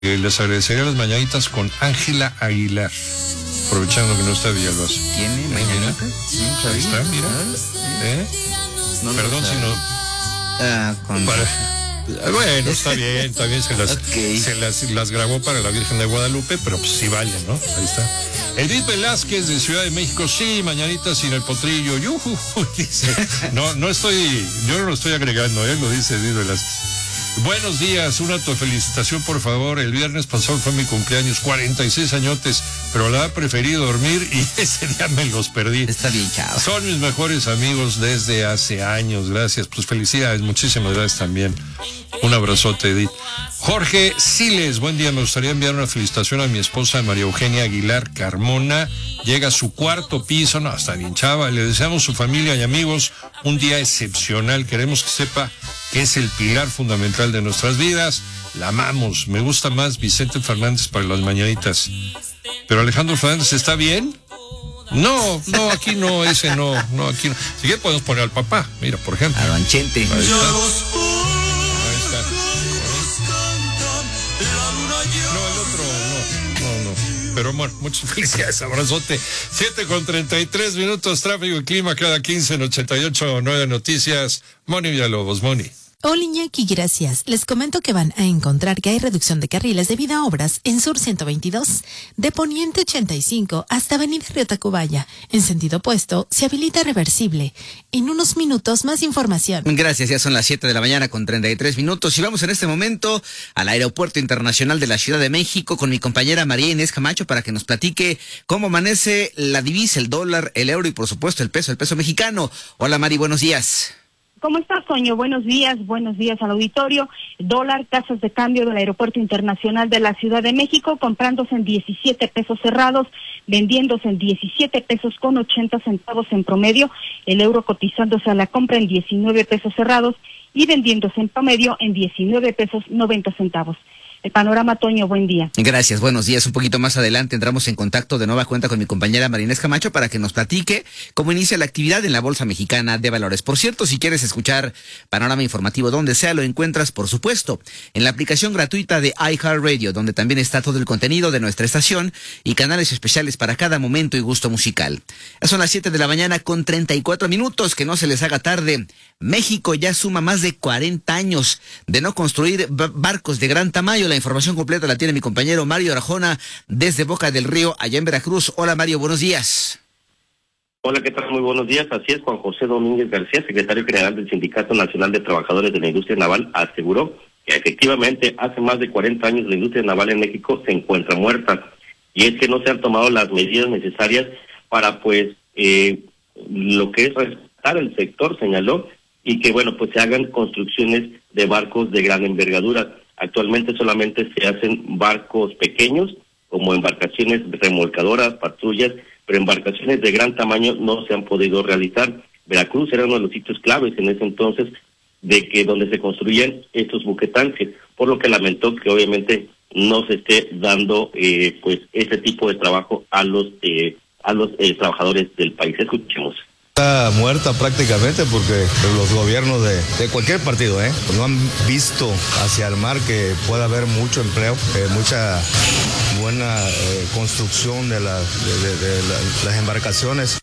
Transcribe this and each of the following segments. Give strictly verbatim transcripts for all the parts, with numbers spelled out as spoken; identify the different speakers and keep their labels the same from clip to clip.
Speaker 1: Eh, les agradecería las mañanitas con Ángela Aguilar, aprovechando que no está Villalbazo.
Speaker 2: ¿Tiene mañanitas?
Speaker 1: Sí, ahí está, mira. ¿Eh? No, Perdón si no...
Speaker 2: Ah, con...
Speaker 1: Para... Bueno, está bien, está bien, se las, okay. se las, las grabó para la Virgen de Guadalupe, pero pues sí vale, ¿no? Ahí está. Edith Velázquez de Ciudad de México, sí, mañanitas sin el potrillo, yuhu, dice. No, no estoy, yo no lo estoy agregando, ¿eh? Lo dice Edith Velázquez. Buenos días, una felicitación por favor. El viernes pasado fue mi cumpleaños, cuarenta y seis añotes, pero la he preferido dormir y ese día me los perdí.
Speaker 2: Está bien, chao.
Speaker 1: Son mis mejores amigos desde hace años, gracias. Pues felicidades, muchísimas gracias también. Un abrazote, Edith. Jorge Siles, buen día, me gustaría enviar una felicitación a mi esposa María Eugenia Aguilar Carmona. Llega a su cuarto piso, no, está bien chava. Le deseamos a su familia y amigos un día excepcional. Queremos que sepa que es el pilar fundamental de nuestras vidas. La amamos. Me gusta más Vicente Fernández para las mañanitas. Pero Alejandro Fernández, ¿está bien? No, no, aquí no, ese no, no, aquí no. Si quieres podemos poner al papá, mira, por ejemplo.
Speaker 2: A Don Chente.
Speaker 1: Ahí está. Ahí está. No, el otro, no, no, no. Pero bueno, muchas felicidades, abrazote. siete con treinta y tres minutos, tráfico y clima cada quince en ochenta y ocho punto nueve Noticias. Moni Villalobos, Moni.
Speaker 3: Hola Iñaki, gracias. Les comento que van a encontrar que hay reducción de carriles debido a obras en Sur ciento veintidós, de Poniente ochenta y cinco hasta Avenida Río Tacubaya. En sentido opuesto, se habilita reversible. En unos minutos, más información.
Speaker 2: Gracias, ya son las siete de la mañana con treinta y tres minutos y vamos en este momento al Aeropuerto Internacional de la Ciudad de México con mi compañera María Inés Camacho para que nos platique cómo amanece la divisa, el dólar, el euro y por supuesto el peso, el peso mexicano. Hola Mari, buenos días.
Speaker 4: ¿Cómo estás, Toño? Buenos días, buenos días al auditorio. Dólar, tasas de cambio del Aeropuerto Internacional de la Ciudad de México, comprándose en diecisiete pesos cerrados, vendiéndose en diecisiete pesos con ochenta centavos en promedio, el euro cotizándose a la compra en diecinueve pesos cerrados y vendiéndose en promedio en diecinueve pesos noventa centavos. El panorama, Toño, buen día.
Speaker 2: Gracias, buenos días. Un poquito más adelante entramos en contacto de nueva cuenta con mi compañera María Inés Camacho para que nos platique cómo inicia la actividad en la Bolsa Mexicana de Valores. Por cierto, si quieres escuchar panorama informativo donde sea, lo encuentras, por supuesto, en la aplicación gratuita de iHeartRadio, donde también está todo el contenido de nuestra estación y canales especiales para cada momento y gusto musical. Ya son las siete de la mañana con treinta y cuatro minutos, que no se les haga tarde. México ya suma más de cuarenta años de no construir barcos de gran tamaño. La información completa la tiene mi compañero Mario Arjona desde Boca del Río, allá en Veracruz. Hola Mario, buenos días.
Speaker 5: Hola, ¿qué tal? Muy buenos días. Así es, Juan José Domínguez García, secretario general del Sindicato Nacional de Trabajadores de la Industria Naval, aseguró que efectivamente hace más de cuarenta años la industria naval en México se encuentra muerta. Y es que no se han tomado las medidas necesarias para, pues, eh, lo que es respetar el sector, señaló, y que, bueno, pues se hagan construcciones de barcos de gran envergadura. Actualmente solamente se hacen barcos pequeños, como embarcaciones remolcadoras, patrullas, pero embarcaciones de gran tamaño no se han podido realizar. Veracruz era uno de los sitios claves en ese entonces de que donde se construían estos buquetanques, por lo que lamentó que obviamente no se esté dando eh, pues ese tipo de trabajo a los eh, a los eh, trabajadores del país. Escuchemos.
Speaker 6: Está muerta prácticamente porque los gobiernos de, de cualquier partido ¿eh? no han visto hacia el mar que pueda haber mucho empleo, eh, mucha buena eh, construcción de, la, de, de, de la, las embarcaciones.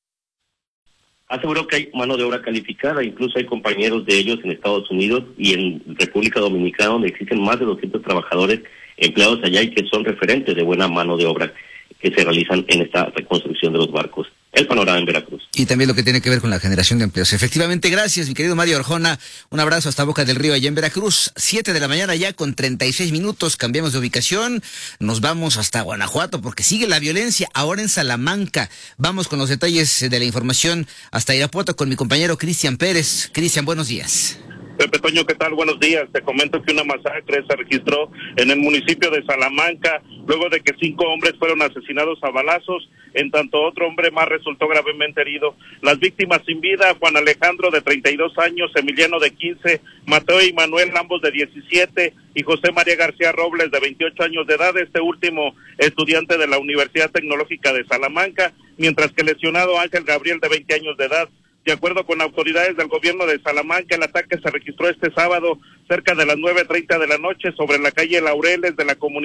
Speaker 5: Aseguró que hay mano de obra calificada, incluso hay compañeros de ellos en Estados Unidos y en República Dominicana, donde existen más de doscientos trabajadores empleados allá y que son referentes de buena mano de obra que se realizan en esta reconstrucción de los barcos. El panorama en Veracruz.
Speaker 2: Y también lo que tiene que ver con la generación de empleos. Efectivamente, gracias, mi querido Mario Arjona. Un abrazo hasta Boca del Río, allá en Veracruz. Siete de la mañana ya con treinta y seis minutos. Cambiamos de ubicación. Nos vamos hasta Guanajuato porque sigue la violencia ahora en Salamanca. Vamos con los detalles de la información hasta Irapuato con mi compañero Cristian Pérez. Cristian, buenos días.
Speaker 7: Pepe Toño, ¿qué tal? Buenos días. Te comento que una masacre se registró en el municipio de Salamanca, luego de que cinco hombres fueron asesinados a balazos, en tanto otro hombre más resultó gravemente herido. Las víctimas sin vida, Juan Alejandro de treinta y dos años, Emiliano de quince, Mateo y Manuel, ambos de diecisiete, y José María García Robles de veintiocho años de edad, este último estudiante de la Universidad Tecnológica de Salamanca, mientras que el lesionado Ángel Gabriel de veinte años de edad. De acuerdo con autoridades del gobierno de Salamanca, el ataque se registró este sábado cerca de las nueve treinta de la noche sobre la calle Laureles de la comunidad